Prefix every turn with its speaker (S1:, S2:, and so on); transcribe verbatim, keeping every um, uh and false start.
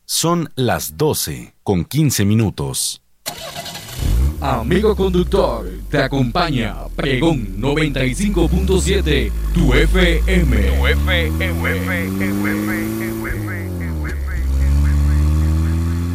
S1: Son las doce con quince minutos.
S2: Amigo conductor, te acompaña Pregón noventa y cinco punto siete, tu F M. Tu F M.